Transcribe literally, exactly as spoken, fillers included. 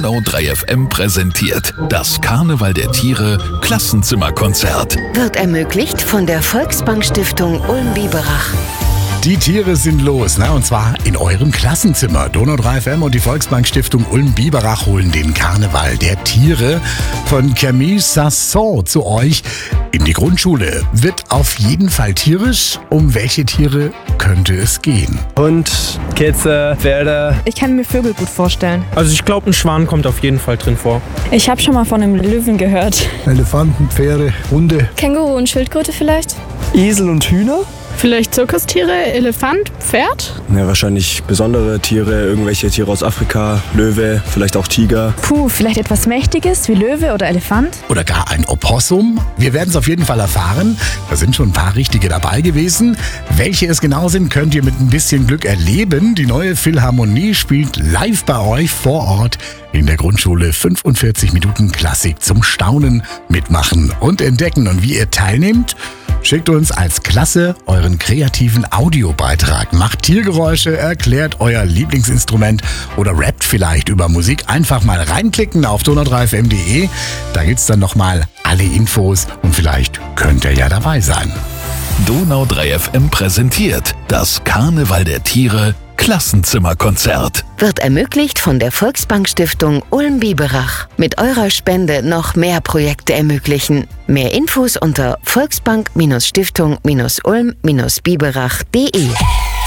Donau drei F M präsentiert das Karneval der Tiere Klassenzimmerkonzert. Wird ermöglicht von der Volksbank Stiftung Ulm-Biberach. Die Tiere sind los, ne? Und zwar in eurem Klassenzimmer. Donau drei F M und die Volksbank Stiftung Ulm-Biberach holen den Karneval der Tiere von Camille Sasson zu euch in die Grundschule. Wird auf jeden Fall tierisch. Um welche Tiere könnte es gehen? Hund, Kätze, Pferde. Ich kann mir Vögel gut vorstellen. Also ich glaube, ein Schwan kommt auf jeden Fall drin vor. Ich habe schon mal von einem Löwen gehört. Elefanten, Pferde, Hunde. Känguru und Schildkröte vielleicht? Esel und Hühner? Vielleicht Zirkustiere, Elefant, Pferd? Ja, wahrscheinlich besondere Tiere, irgendwelche Tiere aus Afrika, Löwe, vielleicht auch Tiger. Puh, vielleicht etwas Mächtiges wie Löwe oder Elefant? Oder gar ein Opossum? Wir werden es auf jeden Fall erfahren. Da sind schon ein paar Richtige dabei gewesen. Welche es genau sind, könnt ihr mit ein bisschen Glück erleben. Die neue Philharmonie spielt live bei euch vor Ort in der Grundschule. fünfundvierzig Minuten Klassik zum Staunen, mitmachen und entdecken. Und wie ihr teilnehmt? Schickt uns als Klasse euren kreativen Audiobeitrag. Macht Tiergeräusche, erklärt euer Lieblingsinstrument oder rappt vielleicht über Musik. Einfach mal reinklicken auf donau drei f m punkt d e. Da gibt's dann nochmal alle Infos und vielleicht könnt ihr ja dabei sein. Donau drei F M präsentiert das Karneval der Tiere Klassenzimmerkonzert. Wird ermöglicht von der Volksbank Stiftung Ulm-Biberach. Mit eurer Spende noch mehr Projekte ermöglichen. Mehr Infos unter volksbank Stiftung Ulm Biberach punkt de.